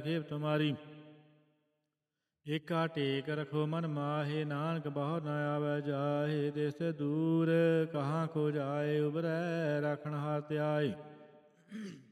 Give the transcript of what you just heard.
ਖੇਪ ਤੁਮਾਰੀ। ਏਕਾ ਟੇਕ ਰਖੋ ਮਨ ਮਾਹੇ, ਨਾਨਕ ਬਹੁ ਨ ਆਵੈ ਜਾਹੇ। ਤਿਸ ਦੂਰ ਕਹਾਂ ਕੋ ਜਾਏ, ਉਬਰੈ ਰਾਖਣ ਹਾਰ ਧਿਆਏ।